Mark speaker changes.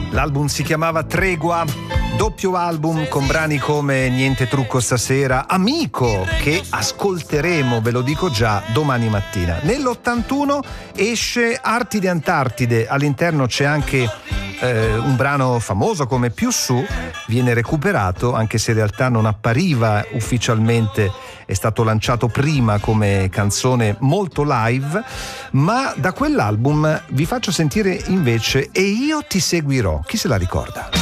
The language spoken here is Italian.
Speaker 1: L'album si chiamava Tregua, doppio album con brani come Niente trucco stasera, Amico, che ascolteremo, ve lo dico già, domani mattina. Nell'81 esce Arti di Antartide, all'interno c'è anche un brano famoso come Più su, viene recuperato anche se in realtà non appariva ufficialmente, è stato lanciato prima come canzone molto live, ma da quell'album vi faccio sentire invece E io ti seguirò. Chi se la ricorda?